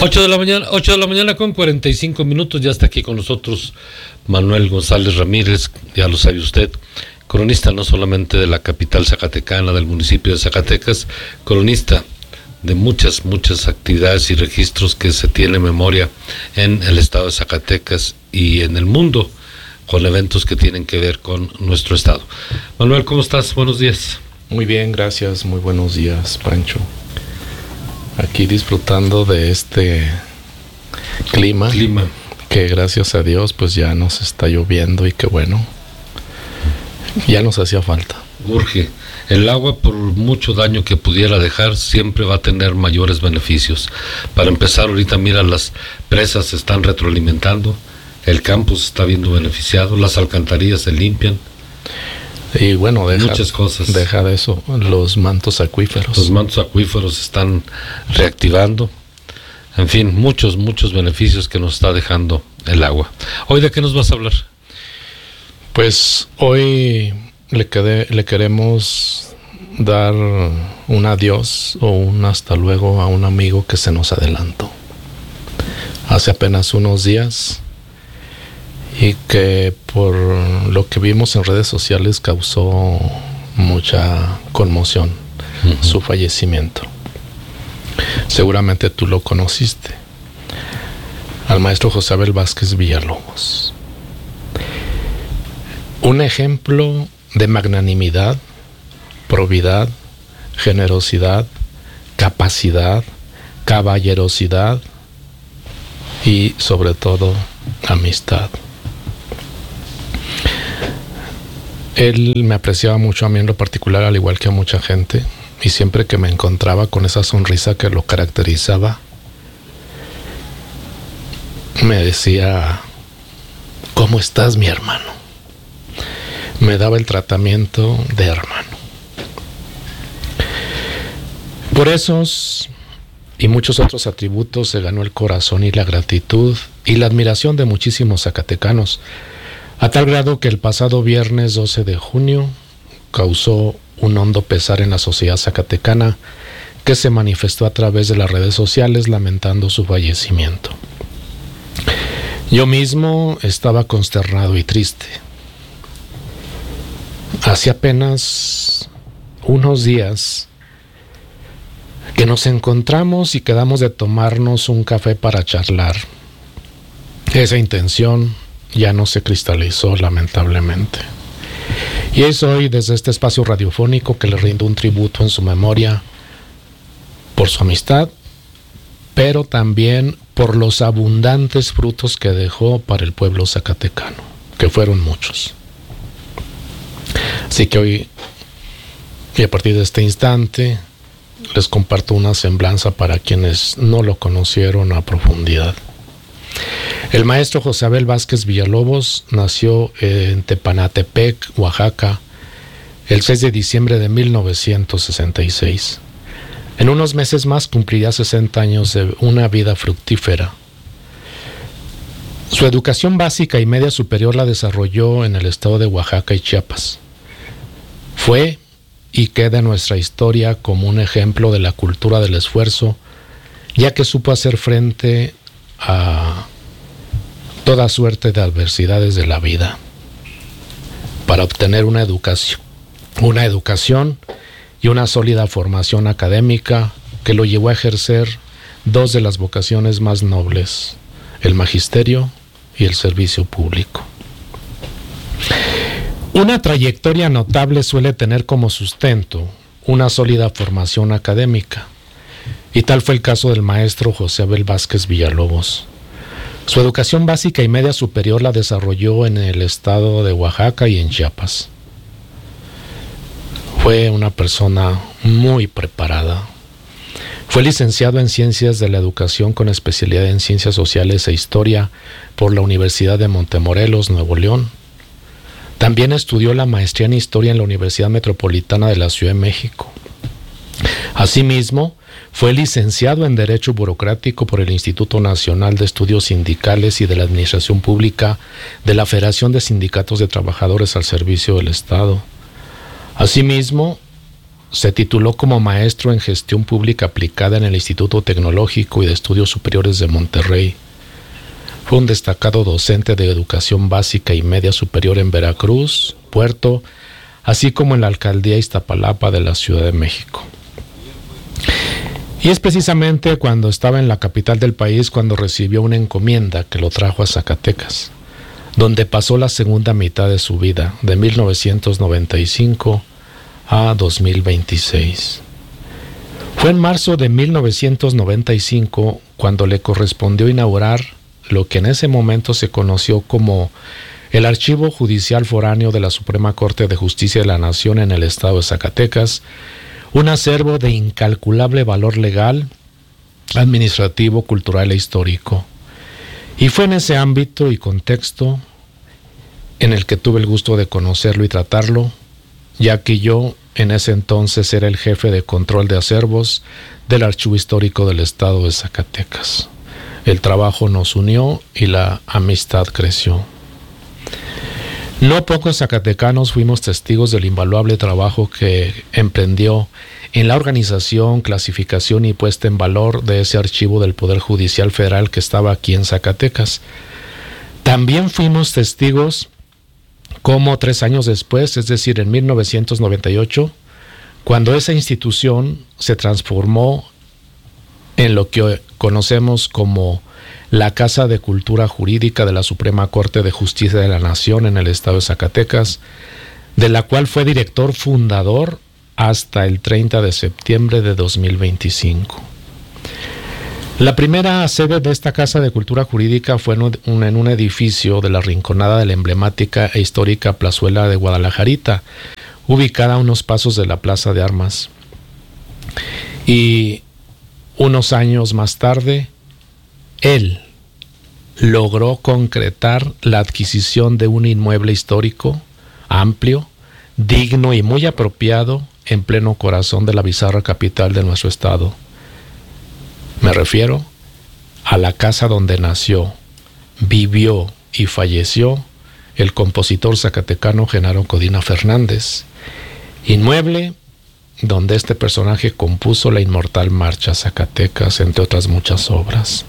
8 de la mañana con 45 minutos, ya está aquí con nosotros Manuel González Ramírez, ya lo sabe usted, cronista no solamente de la capital zacatecana, del municipio de Zacatecas, cronista de muchas actividades y registros que se tiene memoria en el estado de Zacatecas y en el mundo, con eventos que tienen que ver con nuestro estado. Manuel, ¿cómo estás? Buenos días. Muy bien, gracias, muy buenos días, Pancho. Aquí disfrutando de este clima que gracias a Dios pues ya nos está lloviendo y que bueno, ya nos hacía falta. Urge. El agua, por mucho daño que pudiera dejar, siempre va a tener mayores beneficios. Para empezar, ahorita mira, las presas se están retroalimentando, el campo se está viendo beneficiado, las alcantarillas se limpian. Y bueno, muchas cosas. Deja de eso, los mantos acuíferos. Los mantos acuíferos se están reactivando. En fin, muchos beneficios que nos está dejando el agua. ¿Hoy de qué nos vas a hablar? Pues hoy le queremos dar un adiós o un hasta luego a un amigo que se nos adelantó hace apenas unos días y que por lo que vimos en redes sociales causó mucha conmoción, su fallecimiento. Seguramente tú lo conociste, al maestro José Abel Vázquez Villalobos. Un ejemplo de magnanimidad, probidad, generosidad, capacidad, caballerosidad y sobre todo amistad. Él me apreciaba mucho a mí en lo particular, al igual que a mucha gente, y siempre que me encontraba con esa sonrisa que lo caracterizaba, me decía: ¿cómo estás, mi hermano? Me daba el tratamiento de hermano. Por esos y muchos otros atributos se ganó el corazón y la gratitud y la admiración de muchísimos zacatecanos, a tal grado que el pasado viernes 12 de junio causó un hondo pesar en la sociedad zacatecana, que se manifestó a través de las redes sociales lamentando su fallecimiento. Yo mismo estaba consternado y triste. Hace apenas unos días que nos encontramos y quedamos de tomarnos un café para charlar. Esa intención ya no se cristalizó, lamentablemente. Y es hoy, desde este espacio radiofónico, que le rindo un tributo en su memoria por su amistad, pero también por los abundantes frutos que dejó para el pueblo zacatecano, que fueron muchos. Así que hoy, y a partir de este instante, les comparto una semblanza para quienes no lo conocieron a profundidad. El maestro José Abel Vázquez Villalobos nació en Tepanatepec, Oaxaca, el 6 de diciembre de 1966. En unos meses más cumpliría 60 años de una vida fructífera. Su educación básica y media superior la desarrolló en el estado de Oaxaca y Chiapas. Fue y queda en nuestra historia como un ejemplo de la cultura del esfuerzo, ya que supo hacer frente a toda suerte de adversidades de la vida para obtener una educación y una sólida formación académica que lo llevó a ejercer dos de las vocaciones más nobles, el magisterio y el servicio público. Una trayectoria notable suele tener como sustento una sólida formación académica, y tal fue el caso del maestro José Abel Vázquez Villalobos. Su educación básica y media superior la desarrolló en el estado de Oaxaca y en Chiapas. Fue una persona muy preparada. Fue licenciado en Ciencias de la Educación con especialidad en Ciencias Sociales e Historia por la Universidad de Montemorelos, Nuevo León. También estudió la maestría en Historia en la Universidad Metropolitana de la Ciudad de México. Asimismo, fue licenciado en Derecho Burocrático por el Instituto Nacional de Estudios Sindicales y de la Administración Pública de la Federación de Sindicatos de Trabajadores al Servicio del Estado. Asimismo, se tituló como maestro en gestión pública aplicada en el Instituto Tecnológico y de Estudios Superiores de Monterrey. Fue un destacado docente de educación básica y media superior en Veracruz, Puerto, así como en la alcaldía Iztapalapa de la Ciudad de México. Y es precisamente cuando estaba en la capital del país cuando recibió una encomienda que lo trajo a Zacatecas, donde pasó la segunda mitad de su vida, de 1995 a 2026. Fue en marzo de 1995 cuando le correspondió inaugurar lo que en ese momento se conoció como el Archivo Judicial Foráneo de la Suprema Corte de Justicia de la Nación en el estado de Zacatecas, un acervo de incalculable valor legal, administrativo, cultural e histórico. Y fue en ese ámbito y contexto en el que tuve el gusto de conocerlo y tratarlo, ya que yo en ese entonces era el jefe de control de acervos del Archivo Histórico del estado de Zacatecas. El trabajo nos unió y la amistad creció. No pocos zacatecanos fuimos testigos del invaluable trabajo que emprendió en la organización, clasificación y puesta en valor de ese archivo del Poder Judicial Federal que estaba aquí en Zacatecas. También fuimos testigos como 3 años después, es decir, en 1998, cuando esa institución se transformó en lo que conocemos como la Casa de Cultura Jurídica de la Suprema Corte de Justicia de la Nación en el estado de Zacatecas, de la cual fue director fundador hasta el 30 de septiembre de 2025. La primera sede de esta Casa de Cultura Jurídica fue en un edificio de la Rinconada de la emblemática e histórica Plazuela de Guadalajarita, ubicada a unos pasos de la Plaza de Armas. Y unos años más tarde, él logró concretar la adquisición de un inmueble histórico, amplio, digno y muy apropiado en pleno corazón de la bizarra capital de nuestro estado. Me refiero a la casa donde nació, vivió y falleció el compositor zacatecano Genaro Codina Fernández, inmueble donde este personaje compuso la inmortal Marcha Zacatecas, entre otras muchas obras.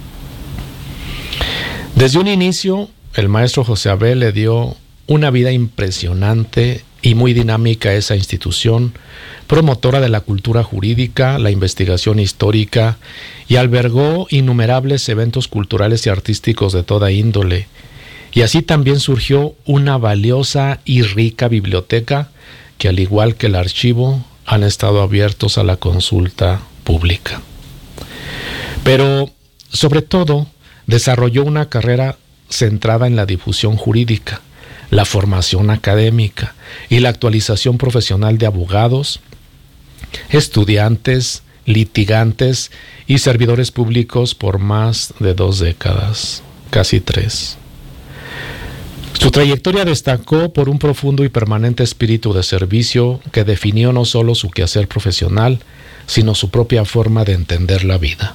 Desde un inicio, el maestro José Abel le dio una vida impresionante y muy dinámica a esa institución, promotora de la cultura jurídica, la investigación histórica, y albergó innumerables eventos culturales y artísticos de toda índole. Y así también surgió una valiosa y rica biblioteca que, al igual que el archivo, han estado abiertos a la consulta pública. Pero, sobre todo, desarrolló una carrera centrada en la difusión jurídica, la formación académica y la actualización profesional de abogados, estudiantes, litigantes y servidores públicos por más de 2 décadas, casi 3. Su trayectoria destacó por un profundo y permanente espíritu de servicio que definió no solo su quehacer profesional, sino su propia forma de entender la vida.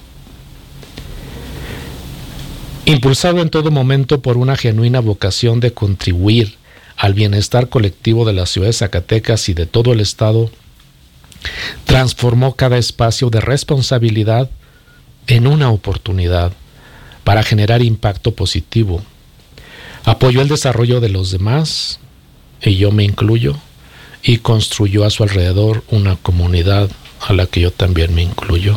Impulsado en todo momento por una genuina vocación de contribuir al bienestar colectivo de la ciudad de Zacatecas y de todo el estado, transformó cada espacio de responsabilidad en una oportunidad para generar impacto positivo. Apoyó el desarrollo de los demás, y yo me incluyo, y construyó a su alrededor una comunidad a la que yo también me incluyo.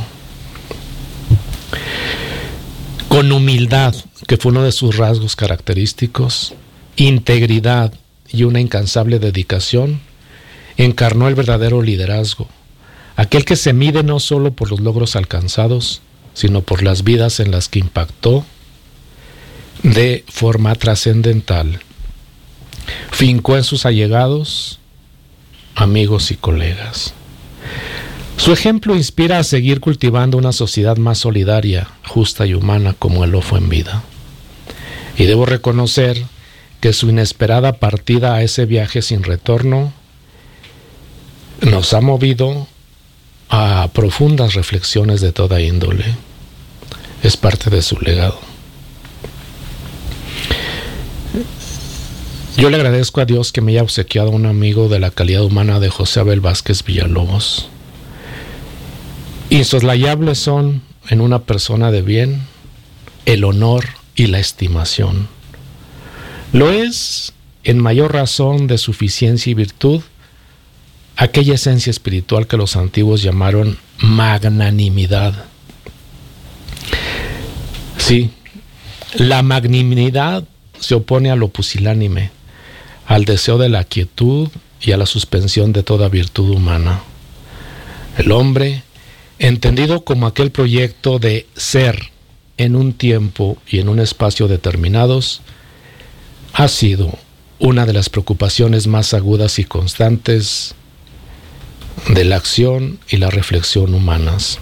Con humildad, que fue uno de sus rasgos característicos, integridad y una incansable dedicación, encarnó el verdadero liderazgo, aquel que se mide no solo por los logros alcanzados, sino por las vidas en las que impactó de forma trascendental. Fincó en sus allegados, amigos y colegas. Su ejemplo inspira a seguir cultivando una sociedad más solidaria, justa y humana como él lo fue en vida. Y debo reconocer que su inesperada partida a ese viaje sin retorno nos ha movido a profundas reflexiones de toda índole. Es parte de su legado. Yo le agradezco a Dios que me haya obsequiado un amigo de la calidad humana de José Abel Vázquez Villalobos. Insoslayables son en una persona de bien el honor y la estimación. Lo es en mayor razón de suficiencia y virtud aquella esencia espiritual que los antiguos llamaron magnanimidad. Sí, la magnanimidad se opone a lo pusilánime, al deseo de la quietud y a la suspensión de toda virtud humana. El hombre, entendido como aquel proyecto de ser en un tiempo y en un espacio determinados, ha sido una de las preocupaciones más agudas y constantes de la acción y la reflexión humanas.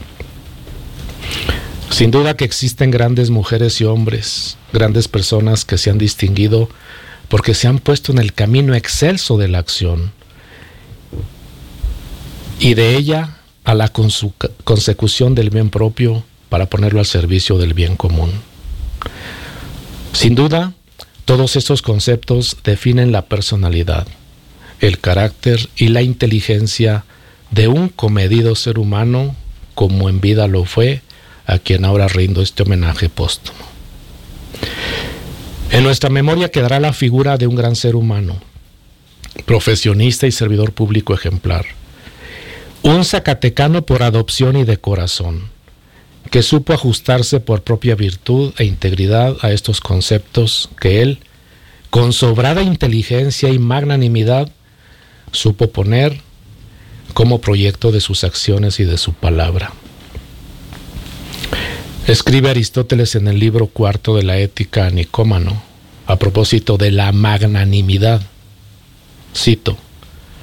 Sin duda que existen grandes mujeres y hombres, grandes personas que se han distinguido porque se han puesto en el camino excelso de la acción y de ella a la consecución del bien propio para ponerlo al servicio del bien común. Sin duda, todos estos conceptos definen la personalidad, el carácter y la inteligencia de un comedido ser humano, como en vida lo fue, a quien ahora rindo este homenaje póstumo. En nuestra memoria quedará la figura de un gran ser humano, profesionista y servidor público ejemplar, un zacatecano por adopción y de corazón, que supo ajustarse por propia virtud e integridad a estos conceptos que él, con sobrada inteligencia y magnanimidad, supo poner como proyecto de sus acciones y de su palabra. Escribe Aristóteles en el libro cuarto de la Ética a Nicómano, a propósito de la magnanimidad. Cito: